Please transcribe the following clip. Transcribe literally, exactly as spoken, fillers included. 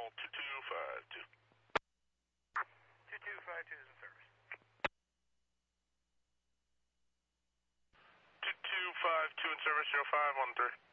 Control, two two five two. two two five two is in service. two two five two in service, zero five one three.